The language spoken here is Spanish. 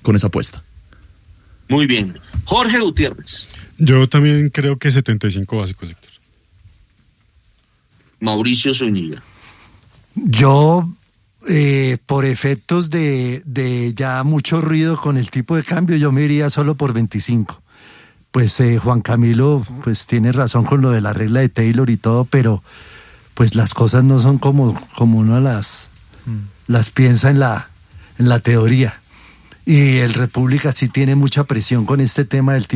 con esa apuesta. Muy bien. Jorge Gutiérrez. Yo también creo que 75 básicos, Héctor. Mauricio Zúñiga. Yo, por efectos de ya mucho ruido con el tipo de cambio, yo me iría solo por 25. Pues Juan Camilo pues tiene razón con lo de la regla de Taylor y todo, pero pues las cosas no son como uno las piensa en la teoría. Y el República sí tiene mucha presión con este tema del tipo